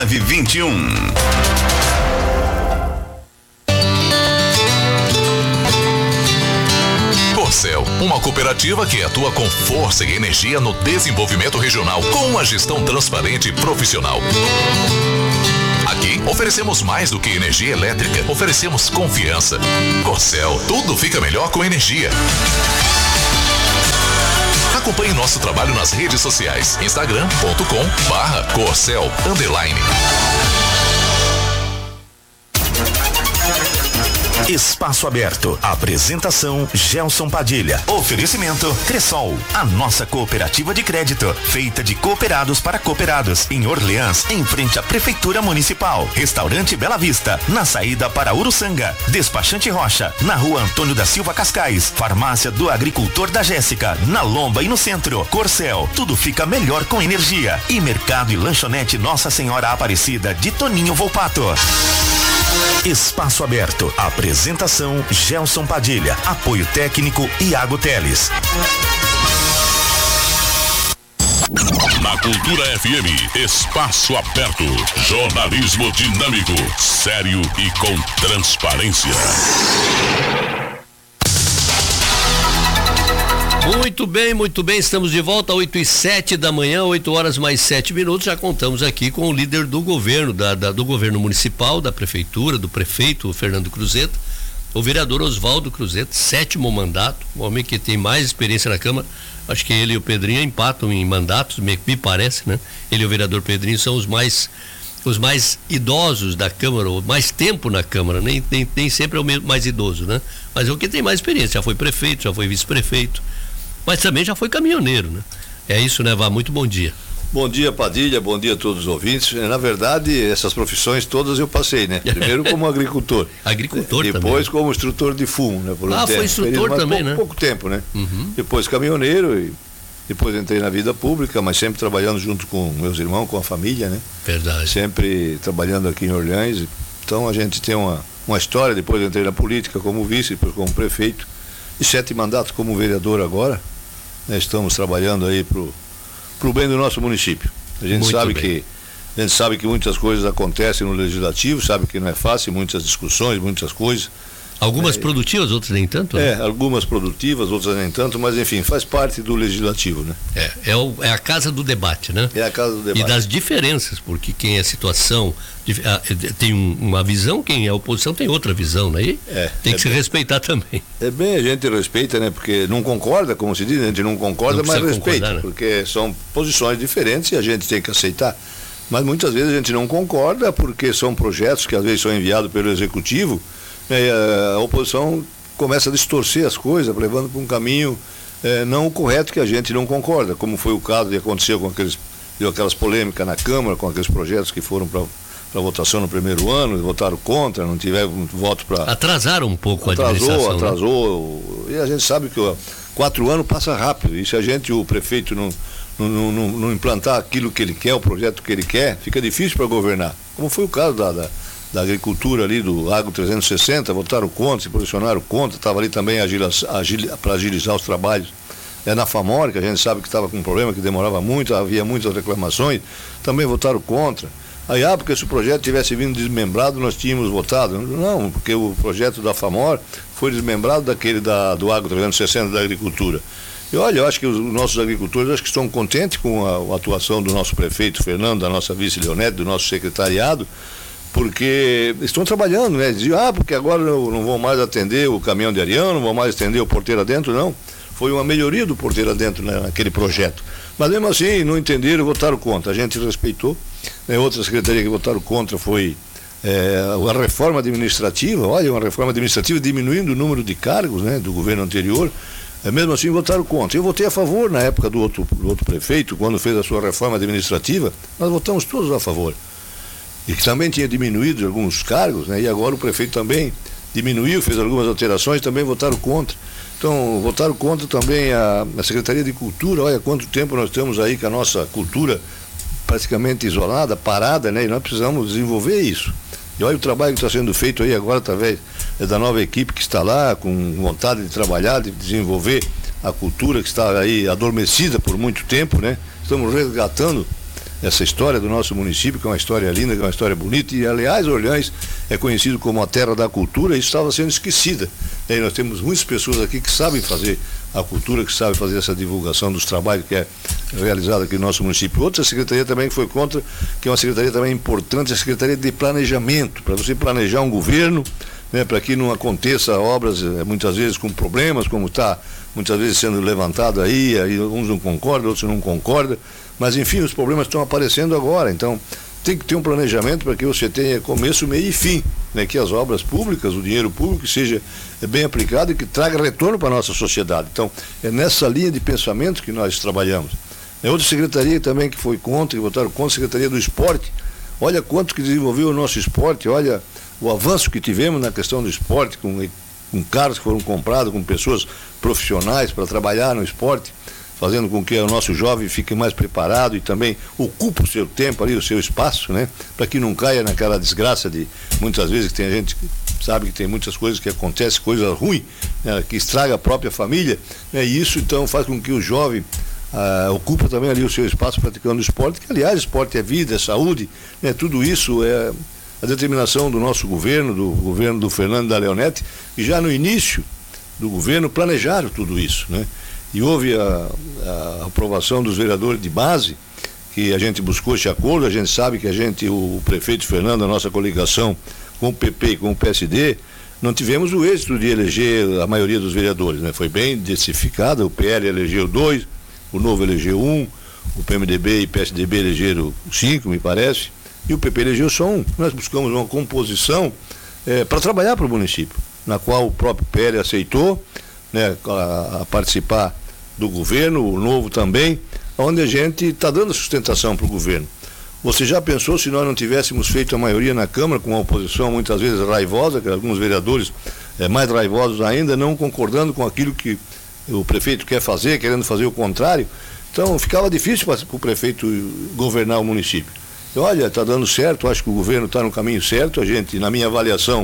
21. Corcel, uma cooperativa que atua com força e energia no desenvolvimento regional, com uma gestão transparente e profissional. Aqui oferecemos mais do que energia elétrica, oferecemos confiança. Corcel, tudo fica melhor com energia. Acompanhe nosso trabalho nas redes sociais, instagram.com/Corcel_. Espaço Aberto. Apresentação Gelson Padilha. Oferecimento Cressol, a nossa cooperativa de crédito, feita de cooperados para cooperados, em Orleans, em frente à Prefeitura Municipal. Restaurante Bela Vista, na saída para Uruçanga. Despachante Rocha, na Rua Antônio da Silva Cascais. Farmácia do Agricultor da Jéssica, na Lomba e no centro. Corcel, tudo fica melhor com energia. E Mercado e Lanchonete Nossa Senhora Aparecida, de Toninho Volpato. Espaço Aberto. Apresentação Gelson Padilha. Apoio técnico Iago Teles. Na Cultura FM, Espaço Aberto. Jornalismo dinâmico, sério e com transparência. Muito bem, estamos de volta, 8h07 da manhã, 8 horas mais 7 minutos. Já contamos aqui com o líder do governo, do governo municipal, da prefeitura, do prefeito Fernando Cruzeta, o vereador Oswaldo Cruzeta, 7º mandato, um homem que tem mais experiência na Câmara. Acho que ele e o Pedrinho empatam em mandatos, me parece, né? Ele e o vereador Pedrinho são os mais idosos da Câmara, ou mais tempo na Câmara, nem sempre é o mesmo, mais idoso, né? Mas é o que tem mais experiência, já foi prefeito, já foi vice-prefeito, mas também já foi caminhoneiro, né? É isso, né, Vá? Muito bom dia. Bom dia, Padilha, bom dia a todos os ouvintes. Na verdade, essas profissões todas eu passei, né? Primeiro como agricultor. Agricultor depois também. Depois como instrutor de fumo, né? Por um tempo. Foi instrutor também, né? Pouco tempo, né? Uhum. Depois caminhoneiro e depois entrei na vida pública, mas sempre trabalhando junto com meus irmãos, com a família, né? Verdade. Sempre trabalhando aqui em Orleans. Então a gente tem uma história. Depois entrei na política como vice, depois como prefeito. E 7 mandatos como vereador agora. Estamos trabalhando aí pro bem do nosso município. A gente sabe que muitas coisas acontecem no legislativo, sabe que não é fácil, muitas discussões, muitas coisas. Algumas produtivas, outras nem tanto? Né? Algumas produtivas, outras nem tanto, mas enfim, faz parte do legislativo, né? É a casa do debate, né? É a casa do debate. E das diferenças, porque quem é situação tem uma visão, quem é oposição tem outra visão, né? E tem que se respeitar também. A gente respeita, né? Porque não concorda, como se diz, a gente não concorda, mas respeita, né? Porque são posições diferentes e a gente tem que aceitar. Mas muitas vezes a gente não concorda porque são projetos que às vezes são enviados pelo executivo. A oposição começa a distorcer as coisas, levando para um caminho não correto, que a gente não concorda, como foi o caso que aconteceu com aquelas polêmicas na Câmara, com aqueles projetos que foram para votação no primeiro ano, votaram contra, não tiveram voto para... Atrasaram um pouco a administração. Atrasou, né? E a gente sabe que 4 anos passa rápido, e se o prefeito não implantar aquilo que ele quer, o projeto que ele quer, fica difícil para governar, como foi o caso da agricultura ali, do Agro 360, votaram contra, se posicionaram contra, estava ali também para agilizar os trabalhos na FAMOR, que a gente sabe que estava com um problema que demorava muito, havia muitas reclamações, também votaram contra. Aí, porque se o projeto tivesse vindo desmembrado, nós tínhamos votado. Não, porque o projeto da FAMOR foi desmembrado do Agro 360 da agricultura. E olha, eu acho que os nossos agricultores acho que estão contentes com a atuação do nosso prefeito Fernando, da nossa vice Leonete, do nosso secretariado, porque estão trabalhando, né? Diziam, porque agora não vão mais atender o caminhão de arião, não vão mais atender o porteiro adentro, não. Foi uma melhoria do porteiro adentro, né, naquele projeto. Mas mesmo assim, não entenderam e votaram contra. A gente respeitou. Outra secretaria que votaram contra foi a reforma administrativa. Olha, uma reforma administrativa diminuindo o número de cargos, né, do governo anterior. Mesmo assim, votaram contra. Eu votei a favor na época do outro prefeito, quando fez a sua reforma administrativa. Nós votamos todos a favor. E que também tinha diminuído alguns cargos, né? E agora o prefeito também diminuiu, fez algumas alterações, também votaram contra. Então, votaram contra também a Secretaria de Cultura. Olha quanto tempo nós estamos aí com a nossa cultura praticamente isolada, parada, né? E nós precisamos desenvolver isso. E olha o trabalho que está sendo feito aí agora através da nova equipe que está lá, com vontade de trabalhar, de desenvolver a cultura que está aí adormecida por muito tempo, né? Estamos resgatando essa história do nosso município, que é uma história linda, que é uma história bonita, e aliás, Orleans é conhecido como a terra da cultura, e isso estava sendo esquecida. E aí nós temos muitas pessoas aqui que sabem fazer a cultura, que sabem fazer essa divulgação dos trabalhos que é realizado aqui no nosso município. Outra secretaria também que foi contra, que é uma secretaria também importante, a Secretaria de Planejamento, para você planejar um governo, né, para que não aconteça obras muitas vezes com problemas, como está muitas vezes sendo levantado aí uns não concordam, outros não concordam, mas enfim, os problemas estão aparecendo agora, então tem que ter um planejamento para que você tenha começo, meio e fim, né, que as obras públicas, o dinheiro público seja bem aplicado e que traga retorno para a nossa sociedade. Então, é nessa linha de pensamento que nós trabalhamos. É outra secretaria também que foi contra, que votaram contra, a Secretaria do Esporte. Olha quanto que desenvolveu o nosso esporte, olha o avanço que tivemos na questão do esporte, com carros que foram comprados, com pessoas profissionais para trabalhar no esporte, fazendo com que o nosso jovem fique mais preparado e também ocupe o seu tempo ali, o seu espaço, né? Para que não caia naquela desgraça de, muitas vezes, que tem gente que sabe que tem muitas coisas que acontecem, coisas ruins, né? Que estraga a própria família, né? E isso então faz com que o jovem ocupa também ali o seu espaço praticando esporte, que aliás esporte é vida, é saúde, né? Tudo isso é a determinação do nosso governo, do governo do Fernando da Leonete, e já no início do governo planejaram tudo isso, né? E houve a aprovação dos vereadores de base, que a gente buscou esse acordo. A gente sabe que o prefeito Fernando, a nossa coligação com o PP e com o PSD, não tivemos o êxito de eleger a maioria dos vereadores, né? Foi bem diversificada, o PL elegeu 2, o Novo elegeu 1, o PMDB e PSDB elegeram 5, me parece, e o PP elegeu só 1. Nós buscamos uma composição para trabalhar para o município, na qual o próprio PL aceitou, né, a participar do governo, o Novo também, onde a gente está dando sustentação para o governo. Você já pensou se nós não tivéssemos feito a maioria na Câmara, com a oposição muitas vezes raivosa, que alguns vereadores mais raivosos ainda, não concordando com aquilo que o prefeito quer fazer, querendo fazer o contrário? Então ficava difícil para o prefeito governar o município. Então, olha, está dando certo, acho que o governo está no caminho certo. A gente, na minha avaliação,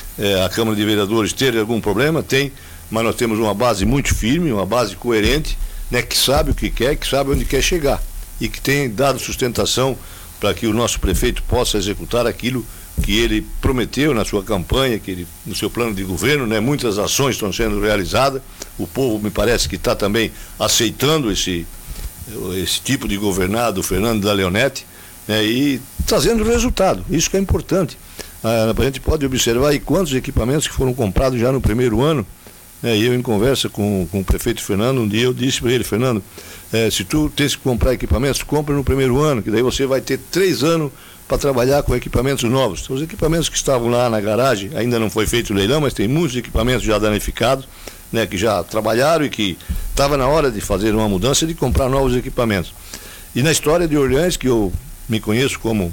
a Câmara de Vereadores teve algum problema? Tem, mas nós temos uma base muito firme, uma base coerente, né, que sabe o que quer, que sabe onde quer chegar e que tem dado sustentação para que o nosso prefeito possa executar aquilo que ele prometeu na sua campanha, que ele, no seu plano de governo, né, muitas ações estão sendo realizadas. O povo me parece que está também aceitando esse tipo de governar do Fernando da Leonete, né, e trazendo resultado. Isso que é importante. A gente pode observar aí quantos equipamentos que foram comprados já no primeiro ano. E eu, em conversa com o prefeito Fernando, um dia eu disse para ele: Fernando, se tu tens que comprar equipamentos, compra no primeiro ano, que daí você vai ter 3 anos para trabalhar com equipamentos novos. Então, os equipamentos que estavam lá na garagem, ainda não foi feito o leilão, mas tem muitos equipamentos já danificados, né, que já trabalharam e que estava na hora de fazer uma mudança, de comprar novos equipamentos. E na história de Orleans, que eu me conheço como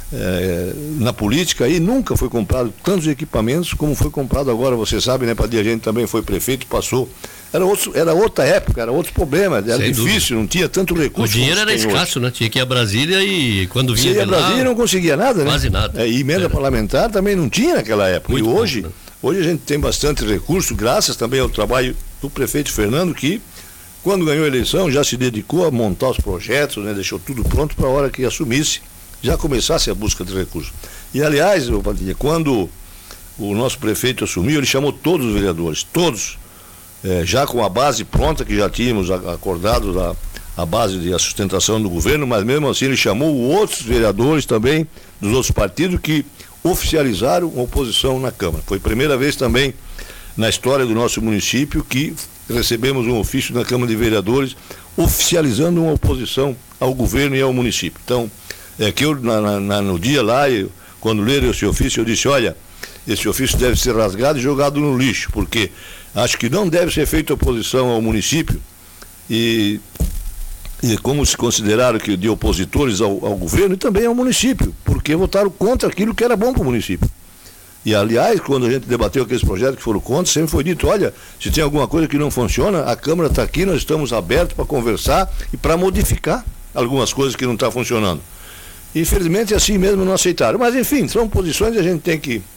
na política, aí nunca foi comprado tantos equipamentos como foi comprado agora. Você sabe, né, Padilha, a gente também foi prefeito, passou, era outra época, era outro problema, era sem difícil, dúvida. Não tinha tanto recurso. O dinheiro era escasso, hoje, né? Tinha que ir a Brasília e quando vinha a Brasília não conseguia nada, né? Quase nada. E emenda parlamentar também não tinha naquela época. Muito e hoje, bom, né? Hoje a gente tem bastante recurso, graças também ao trabalho do prefeito Fernando, que quando ganhou a eleição já se dedicou a montar os projetos, né? Deixou tudo pronto para a hora que assumisse, já começasse a busca de recursos. E aliás, Padilha, quando o nosso prefeito assumiu, ele chamou todos os vereadores, todos, já com a base pronta, que já tínhamos acordado a base de sustentação do governo, mas mesmo assim ele chamou outros vereadores também dos outros partidos que oficializaram a oposição na Câmara. Foi a primeira vez também na história do nosso município que recebemos um ofício na Câmara de Vereadores oficializando uma oposição ao governo e ao município. Então, que eu no dia lá, quando leram esse ofício, eu disse: olha, esse ofício deve ser rasgado e jogado no lixo, porque acho que não deve ser feita oposição ao município e como se consideraram que de opositores ao governo e também ao município, porque votaram contra aquilo que era bom para o município. E aliás, quando a gente debateu aqueles projetos que foram contra, sempre foi dito: olha, se tem alguma coisa que não funciona, a Câmara está aqui, nós estamos abertos para conversar e para modificar algumas coisas que não estão funcionando. Infelizmente assim mesmo não aceitaram, mas enfim, são posições que a gente tem que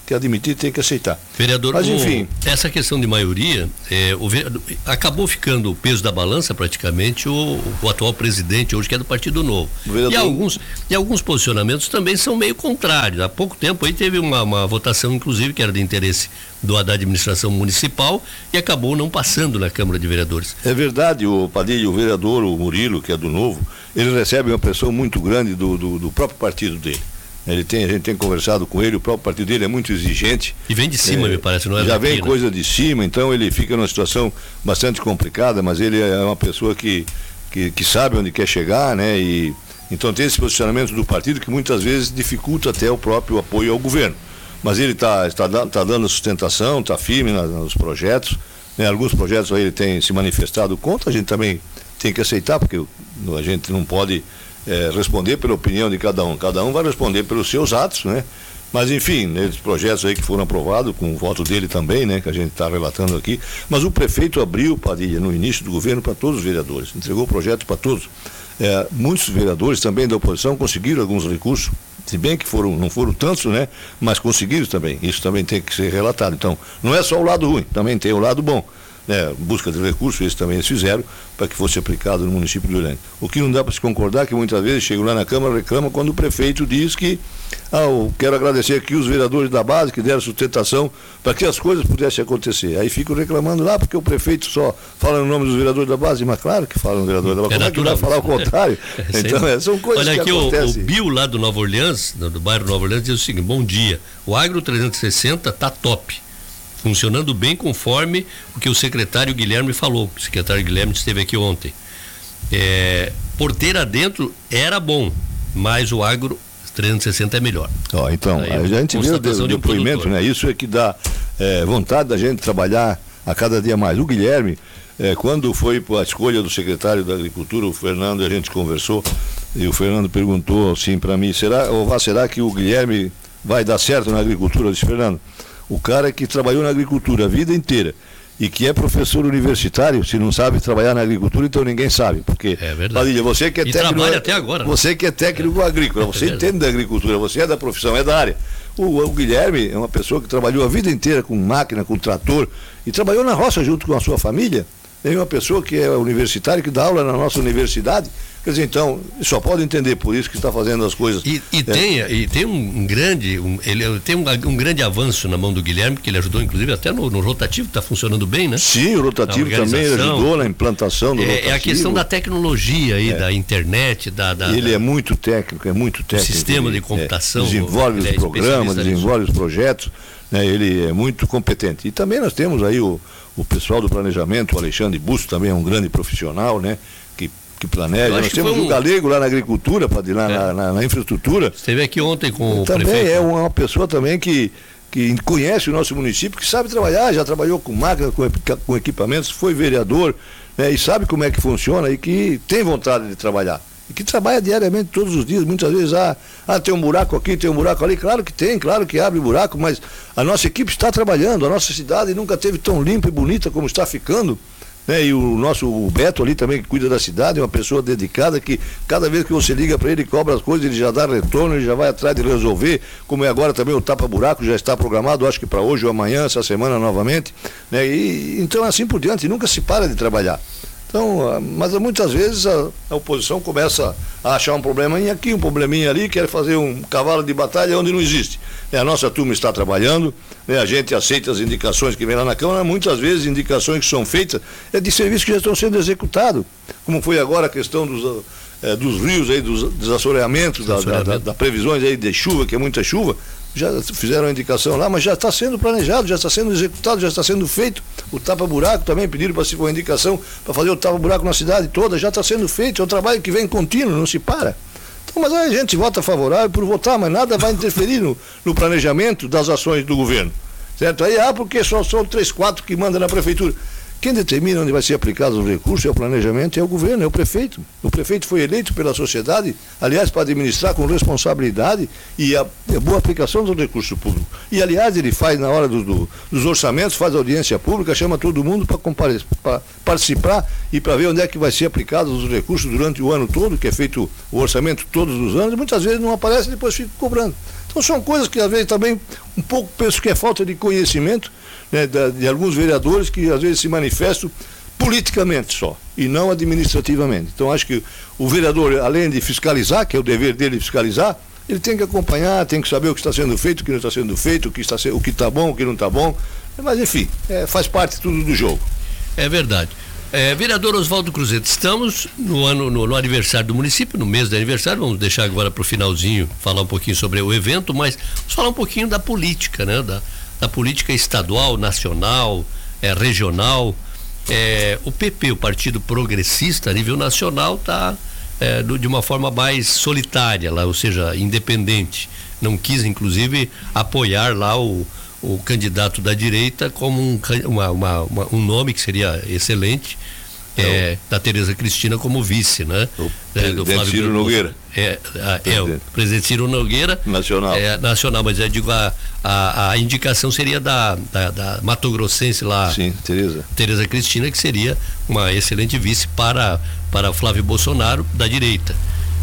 que admitir, tem que aceitar. Vereador, mas enfim, essa questão de maioria, acabou ficando o peso da balança praticamente o atual presidente hoje, que é do Partido Novo. E alguns posicionamentos também são meio contrários. Há pouco tempo aí teve uma votação, inclusive, que era de interesse da administração municipal e acabou não passando na Câmara de Vereadores. É verdade, o Padilha, o vereador, o Murilo, que é do Novo, ele recebe uma pressão muito grande do próprio partido dele. A gente tem conversado com ele, o próprio partido dele é muito exigente. E vem de cima, me parece, não é? Já vem coisa de cima, então ele fica numa situação bastante complicada, mas ele é uma pessoa que sabe onde quer chegar, né? E então tem esse posicionamento do partido que muitas vezes dificulta até o próprio apoio ao governo. Mas ele está dando sustentação, está firme nos projetos, né? Alguns projetos aí ele tem se manifestado contra, a gente também tem que aceitar, porque a gente não pode responder pela opinião de cada um vai responder pelos seus atos, né? Mas enfim, esses projetos aí que foram aprovados com o voto dele também, né? Que a gente está relatando aqui, mas o prefeito abriu, Padilha, no início do governo para todos os vereadores, entregou o projeto para todos. Muitos vereadores também da oposição conseguiram alguns recursos, se bem que não foram tantos, né? Mas conseguiram também, isso também tem que ser relatado. Então, não é só o lado ruim, também tem o lado bom. Busca de recursos, eles também fizeram para que fosse aplicado no município de Orlândia. O que não dá para se concordar, que muitas vezes chegam lá na Câmara, reclamam quando o prefeito diz que eu quero agradecer aqui os vereadores da base que deram sustentação para que as coisas pudessem acontecer. Aí ficam reclamando lá porque o prefeito só fala no nome dos vereadores da base, mas claro que fala no vereador da base, como é que vai falar o contrário? Então, são coisas que acontecem. Olha aqui, o Bill lá do Nova Orleans, do bairro Nova Orleans, diz o seguinte: bom dia, o Agro 360 está top, funcionando bem conforme o que o secretário Guilherme falou. O secretário Guilherme esteve aqui ontem. Porteira dentro era bom, mas o Agro 360 é melhor. Então, a gente vê o depoimento, né? Isso é que dá vontade da gente trabalhar a cada dia mais. O Guilherme, quando foi a escolha do secretário da Agricultura, o Fernando, a gente conversou, e o Fernando perguntou assim para mim, será que o Guilherme vai dar certo na agricultura? Eu disse: Fernando, o cara que trabalhou na agricultura a vida inteira e que é professor universitário, se não sabe trabalhar na agricultura, então ninguém sabe, porque Padilha, você que é técnico, trabalha até agora, você que é técnico agrícola, você entende da agricultura, você é da profissão, é da área. O Guilherme é uma pessoa que trabalhou a vida inteira com máquina, com trator, e trabalhou na roça junto com a sua família. Tem uma pessoa que é universitária, que dá aula na nossa universidade. Quer dizer, então, só pode entender por isso que está fazendo as coisas. Tem um grande avanço na mão do Guilherme, que ele ajudou, inclusive, até no rotativo, que está funcionando bem, né? Sim, o rotativo também ajudou na implantação do rotativo. É a questão da tecnologia aí, da internet, ele é muito técnico, O sistema de computação. Desenvolve os programas, desenvolve os projetos, né? Ele é muito competente. E também nós temos aí o pessoal do planejamento, o Alexandre Busto, também é um grande profissional, né? Que planeja. Nós temos um galego lá na agricultura, na infraestrutura. Esteve aqui ontem com o também prefeito. É uma pessoa também que conhece o nosso município, que sabe trabalhar, já trabalhou com máquinas, com equipamentos, foi vereador, né, e sabe como é que funciona e que tem vontade de trabalhar. E que trabalha diariamente, todos os dias, muitas vezes, tem um buraco aqui, tem um buraco ali, claro que tem, claro que abre buraco, mas a nossa equipe está trabalhando, a nossa cidade nunca teve tão limpa e bonita como está ficando. E o Beto ali também, que cuida da cidade, é uma pessoa dedicada que cada vez que você liga para ele, cobra as coisas, ele já dá retorno, ele já vai atrás de resolver, como é agora também o tapa-buraco, já está programado, acho que para hoje ou amanhã, essa semana novamente, né? E então assim por diante, nunca se para de trabalhar. Então, mas muitas vezes a oposição começa a achar um probleminha aqui, um probleminha ali, quer fazer um cavalo de batalha onde não existe. A nossa turma está trabalhando, a gente aceita as indicações que vem lá na Câmara, muitas vezes indicações que são feitas de serviços que já estão sendo executados, como foi agora a questão dos rios, aí, dos desassoreamentos, das previsões aí de chuva, que é muita chuva. Já fizeram a indicação lá, mas já está sendo planejado, já está sendo executado, já está sendo feito. O tapa-buraco também pediram para se for indicação para fazer o tapa-buraco na cidade toda, já está sendo feito, é um trabalho que vem contínuo, não se para. Então, mas aí a gente vota favorável por votar, mas nada vai interferir no planejamento das ações do governo. Certo? Aí, porque só são 3, 4 que mandam na prefeitura. Quem determina onde vai ser aplicados os recursos, é o planejamento, é o governo, é o prefeito. O prefeito foi eleito pela sociedade, aliás, para administrar com responsabilidade e a boa aplicação dos recursos públicos. E, aliás, ele faz, na hora dos orçamentos, faz audiência pública, chama todo mundo para participar e para ver onde é que vai ser aplicados os recursos durante o ano todo, que é feito o orçamento todos os anos, e muitas vezes não aparece e depois fica cobrando. Então são coisas que às vezes também Um pouco penso que é falta de conhecimento, né, de alguns vereadores que às vezes se manifestam politicamente só, e não administrativamente. Então acho que o vereador, além de fiscalizar, que é o dever dele fiscalizar, ele tem que acompanhar, tem que saber o que está sendo feito, o que não está sendo feito, o que está bom, o que não está bom. Mas enfim, faz parte tudo do jogo. É verdade. Vereador Oswaldo Cruzeta, estamos no aniversário do município, no mês de aniversário, vamos deixar agora para o finalzinho falar um pouquinho sobre o evento, mas vamos falar um pouquinho da política, né? Da política estadual, nacional, regional. O PP, o Partido Progressista, a nível nacional, está de uma forma mais solitária, lá, ou seja, independente. Não quis, inclusive, apoiar lá o candidato da direita como um nome que seria excelente, da Tereza Cristina como vice, né? Do Flávio Ciro Nogueira. O presidente Ciro Nogueira. Nacional. Nacional, mas eu digo, a indicação seria da Mato-Grossense lá. Sim, Tereza Cristina, que seria uma excelente vice para Flávio Bolsonaro, da direita.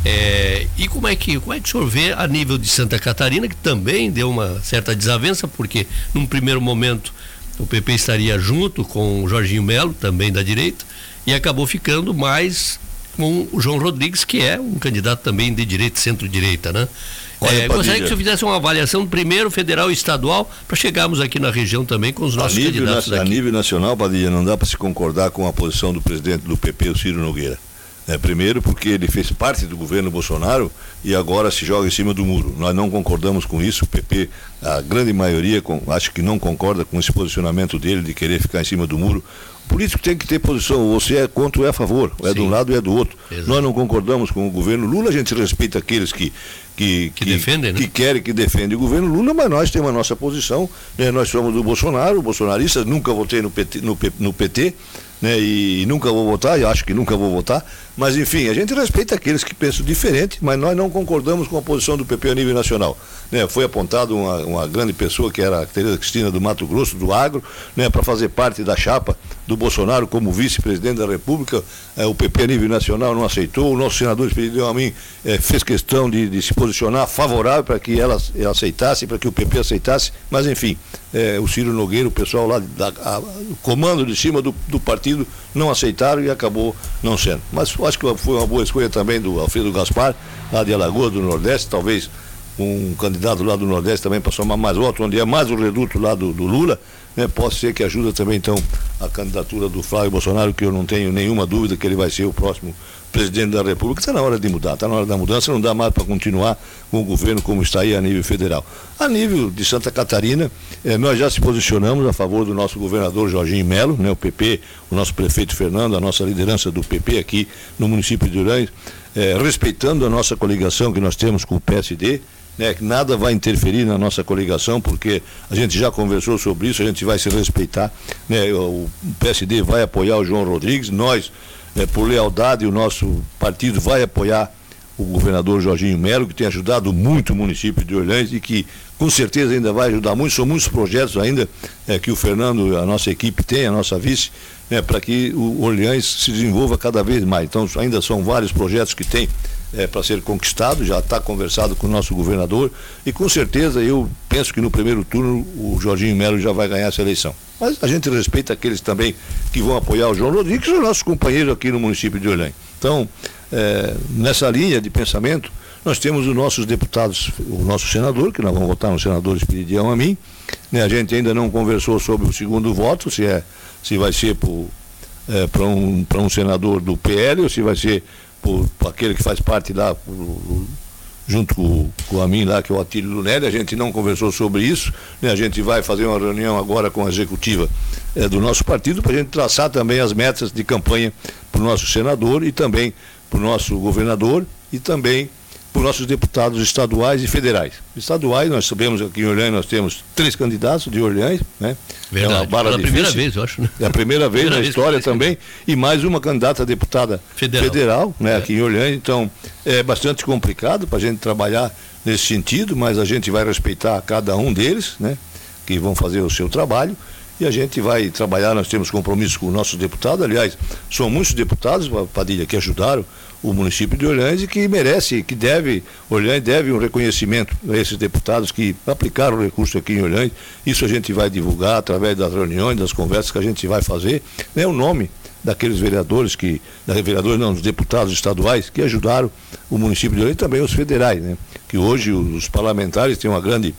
E como é que o senhor vê a nível de Santa Catarina, que também deu uma certa desavença, porque num primeiro momento o PP estaria junto com o Jorginho Melo, também da direita, e acabou ficando mais com o João Rodrigues, que é um candidato também de direita, centro-direita, né? Gostaria que o senhor fizesse uma avaliação primeiro federal e estadual, para chegarmos aqui na região também com os nossos candidatos aqui. A nível nacional, Padilha, não dá para se concordar com a posição do presidente do PP, o Ciro Nogueira. Primeiro porque ele fez parte do governo Bolsonaro e agora se joga em cima do muro. Nós não concordamos com isso. O PP, a grande maioria, acho que não concorda com esse posicionamento dele de querer ficar em cima do muro. O político tem que ter posição, você é contra ou é a favor, ou é de um lado ou é do outro. Exato. Nós não concordamos com o governo Lula, a gente respeita aqueles que defendem, né? Que querem, que defendem o governo Lula, mas nós temos a nossa posição, né? Nós somos do Bolsonaro, bolsonaristas, nunca votei no PT, né? E nunca vou votar, e acho que nunca vou votar, mas enfim, a gente respeita aqueles que pensam diferente, mas nós não concordamos com a posição do PP a nível nacional, né? Foi apontado uma grande pessoa, que era a Tereza Cristina do Mato Grosso, do agro, né? Para fazer parte da chapa do Bolsonaro como vice-presidente da República. O PP a nível nacional não aceitou, o nosso senador Espírito a mim fez questão de se posicionar favorável para que ela aceitasse, para que o PP aceitasse, mas enfim, o Ciro Nogueira, o pessoal lá, o comando de cima do partido não aceitaram e acabou não sendo. Mas acho que foi uma boa escolha também do Alfredo Gaspar, lá de Alagoas, do Nordeste, talvez um candidato lá do Nordeste também para somar mais votos, onde é mais o reduto lá do Lula, né? Pode ser que ajuda também então a candidatura do Flávio Bolsonaro, que eu não tenho nenhuma dúvida que ele vai ser o próximo presidente da República. Está na hora de mudar, está na hora da mudança, não dá mais para continuar com o governo como está aí a nível federal. A nível de Santa Catarina, nós já se posicionamos a favor do nosso governador Jorginho Melo, né? O PP, o nosso prefeito Fernando, a nossa liderança do PP aqui no município de Orleans, respeitando a nossa coligação que nós temos com o PSD, né, que nada vai interferir na nossa coligação, porque a gente já conversou sobre isso, a gente vai se respeitar, né? O PSD vai apoiar o João Rodrigues, nós, por lealdade, o nosso partido vai apoiar o governador Jorginho Melo, que tem ajudado muito o município de Orleans e que com certeza ainda vai ajudar muito. São muitos projetos ainda que o Fernando, a nossa equipe tem, a nossa vice, para que o Orleans se desenvolva cada vez mais. Então ainda são vários projetos que tem para ser conquistado, já está conversado com o nosso governador e com certeza eu penso que no primeiro turno o Jorginho Melo já vai ganhar essa eleição. Mas a gente respeita aqueles também que vão apoiar o João Rodrigues, que são nossos companheiros aqui no município de Orleans. Então, nessa linha de pensamento, nós temos os nossos deputados, o nosso senador, que nós vamos votar no senador Espiridião a mim, né? A gente ainda não conversou sobre o segundo voto, se vai ser para um senador do PL ou se vai ser por aquele que faz parte lá, junto com a mim lá, que é o Atílio Lunelli. A gente não conversou sobre isso, né? A gente vai fazer uma reunião agora com a executiva do nosso partido, para a gente traçar também as metas de campanha para o nosso senador e também para o nosso governador e também para os nossos deputados estaduais e federais. Estaduais, nós sabemos aqui em Orleans, nós temos 3 candidatos de Orleans, né? Verdade, é uma barra pela primeira vez, eu acho, né? É a primeira vez na história também, e mais uma candidata a deputada federal, né? Aqui em Orleans. Então, é bastante complicado para a gente trabalhar nesse sentido, mas a gente vai respeitar cada um deles, né? Que vão fazer o seu trabalho. e a gente vai trabalhar. Nós temos compromisso com os nossos deputados, aliás, são muitos deputados, Padilha, que ajudaram o município de Orleans e que merece, que deve, Orleans deve um reconhecimento a esses deputados que aplicaram o recurso aqui em Orleans. Isso a gente vai divulgar através das reuniões, das conversas que a gente vai fazer, né? O nome daqueles vereadores os deputados estaduais que ajudaram o município de Orleans e também os federais, né? Que hoje os parlamentares têm uma grande